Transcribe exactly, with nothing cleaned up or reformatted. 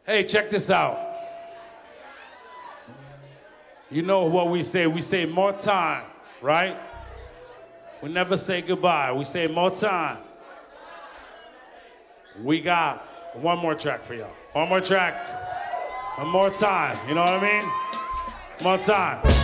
Hey, check this out. You know what we say? We say more time, right? We never say goodbye. We say more time. We got one more track for y'all. One more track. One more time. You know what I mean? More time.